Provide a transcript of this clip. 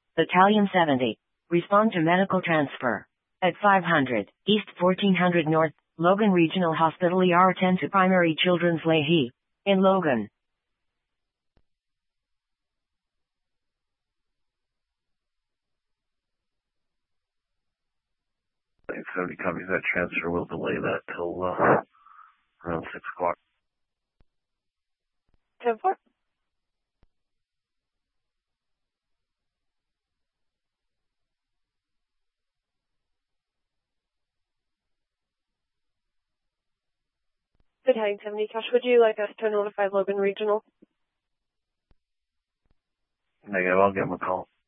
Battalion 70. Respond to medical transfer. At 500, East 1400 North, Logan Regional Hospital ER10 to Primary Children's Leahy. In Logan. 70 copies that transfer. We'll delay that till around 6 o'clock. 10-4. Battalion 70, Cash, would you like us to notify Logan Regional? Negative, I'll give him a call.